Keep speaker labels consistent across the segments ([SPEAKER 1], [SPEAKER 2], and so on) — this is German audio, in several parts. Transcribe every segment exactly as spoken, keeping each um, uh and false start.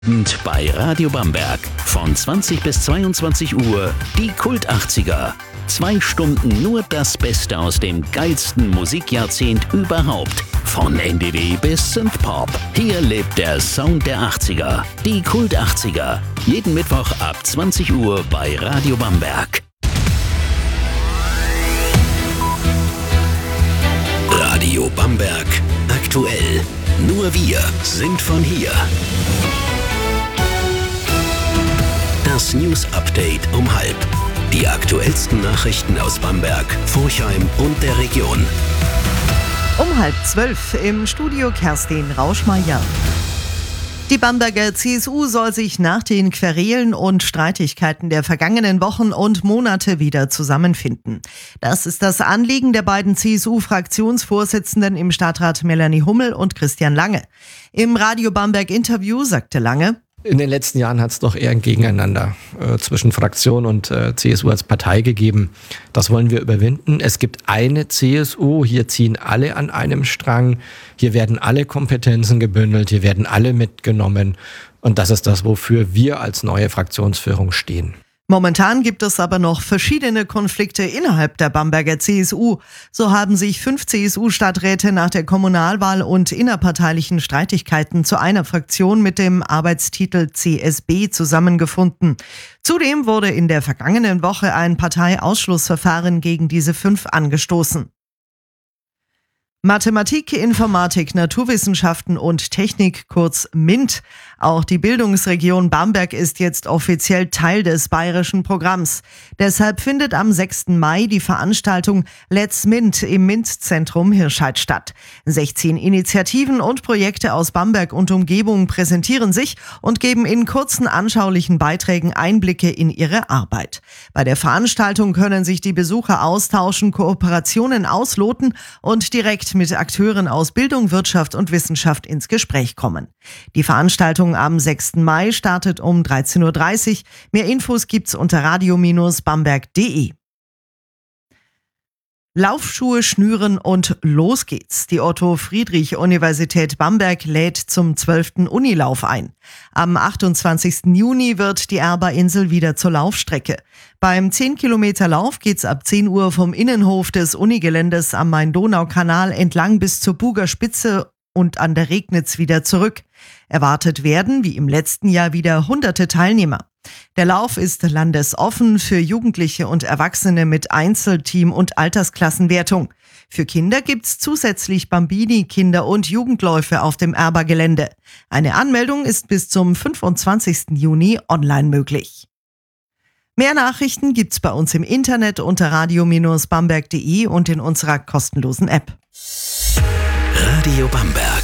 [SPEAKER 1] Und bei Radio Bamberg von zwanzig bis zweiundzwanzig Uhr die Kult achtziger. Zwei Stunden nur das Beste aus dem geilsten Musikjahrzehnt überhaupt. Von N D W bis Synthpop. Hier lebt der Sound der achtziger. Die Kult achtziger. Jeden Mittwoch ab zwanzig Uhr bei Radio Bamberg. Radio Bamberg. Aktuell. Nur wir sind von hier. Das News Update um halb. Die aktuellsten Nachrichten aus Bamberg, Forchheim und der Region.
[SPEAKER 2] Um halb zwölf im Studio Kerstin Rauschmeier. Die Bamberger C S U soll sich nach den Querelen und Streitigkeiten der vergangenen Wochen und Monate wieder zusammenfinden. Das ist das Anliegen der beiden C S U-Fraktionsvorsitzenden im Stadtrat Melanie Hummel und Christian Lange. Im Radio Bamberg-Interview sagte Lange:
[SPEAKER 3] In den letzten Jahren hat es doch eher ein Gegeneinander äh, zwischen Fraktion und äh, C S U als Partei gegeben. Das wollen wir überwinden. Es gibt eine C S U, hier ziehen alle an einem Strang, hier werden alle Kompetenzen gebündelt, hier werden alle mitgenommen. Und das ist das, wofür wir als neue Fraktionsführung stehen.
[SPEAKER 2] Momentan gibt es aber noch verschiedene Konflikte innerhalb der Bamberger C S U. So haben sich fünf C S U-Stadträte nach der Kommunalwahl und innerparteilichen Streitigkeiten zu einer Fraktion mit dem Arbeitstitel C S B zusammengefunden. Zudem wurde in der vergangenen Woche ein Parteiausschlussverfahren gegen diese fünf angestoßen. Mathematik, Informatik, Naturwissenschaften und Technik, kurz MINT. Auch die Bildungsregion Bamberg ist jetzt offiziell Teil des bayerischen Programms. Deshalb findet am sechsten Mai die Veranstaltung Let's MINT im MINT-Zentrum Hirscheid statt. sechzehn Initiativen und Projekte aus Bamberg und Umgebung präsentieren sich und geben in kurzen, anschaulichen Beiträgen Einblicke in ihre Arbeit. Bei der Veranstaltung können sich die Besucher austauschen, Kooperationen ausloten und direkt mit Akteuren aus Bildung, Wirtschaft und Wissenschaft ins Gespräch kommen. Die Veranstaltung am sechsten Mai startet um dreizehn Uhr dreißig. Mehr Infos gibt's unter radio Bindestrich bamberg punkt de. Laufschuhe schnüren und los geht's. Die Otto-Friedrich-Universität Bamberg lädt zum zwölften Unilauf ein. Am achtundzwanzigsten Juni wird die Erberinsel wieder zur Laufstrecke. Beim zehn Kilometer Lauf geht's ab zehn Uhr vom Innenhof des Unigeländes am Main-Donau-Kanal entlang bis zur Buger Spitze und an der Regnitz wieder zurück. Erwartet werden, wie im letzten Jahr, wieder hunderte Teilnehmer. Der Lauf ist landesoffen für Jugendliche und Erwachsene mit Einzelteam- und Altersklassenwertung. Für Kinder gibt's zusätzlich Bambini-, Kinder- und Jugendläufe auf dem Erbergelände. Eine Anmeldung ist bis zum fünfundzwanzigsten Juni online möglich. Mehr Nachrichten gibt's bei uns im Internet unter radio Bindestrich bamberg punkt de und in unserer kostenlosen App.
[SPEAKER 1] Radio Bamberg.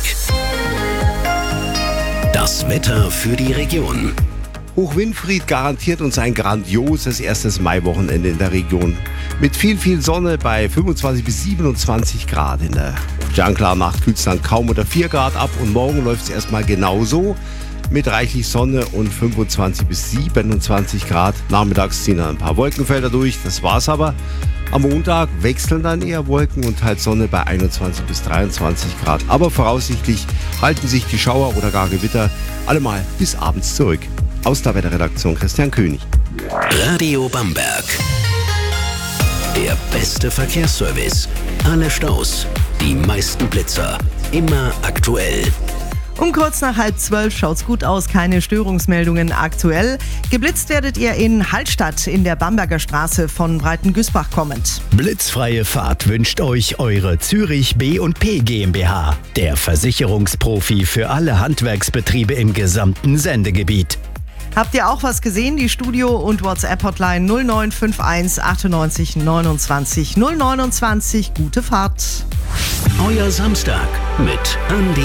[SPEAKER 1] Das Wetter für die Region.
[SPEAKER 4] Hoch Winfried garantiert uns ein grandioses erstes Maiwochenende in der Region. Mit viel, viel Sonne bei fünfundzwanzig bis siebenundzwanzig Grad. In der sternklaren Nacht kühlt es dann kaum unter vier Grad ab und morgen läuft es erstmal genauso. Mit reichlich Sonne und fünfundzwanzig bis siebenundzwanzig Grad. Nachmittags ziehen dann ein paar Wolkenfelder durch, das war's aber. Am Montag wechseln dann eher Wolken und halt Sonne bei einundzwanzig bis dreiundzwanzig Grad. Aber voraussichtlich halten sich die Schauer oder gar Gewitter allemal bis abends zurück. Aus der Wetterredaktion Christian König.
[SPEAKER 1] Radio Bamberg. Der beste Verkehrsservice. Alle Staus, die meisten Blitzer. Immer aktuell.
[SPEAKER 2] Um kurz nach halb zwölf schaut's gut aus, keine Störungsmeldungen aktuell. Geblitzt werdet ihr in Hallstatt in der Bamberger Straße von Breitengüßbach kommend.
[SPEAKER 5] Blitzfreie Fahrt wünscht euch eure Zürich B und P GmbH. Der Versicherungsprofi für alle Handwerksbetriebe im gesamten Sendegebiet.
[SPEAKER 2] Habt ihr auch was gesehen? Die Studio- und WhatsApp-Hotline null neun fünf eins achtundneunzig neunundzwanzig null neunundzwanzig. Gute Fahrt.
[SPEAKER 1] Euer Samstag mit Andi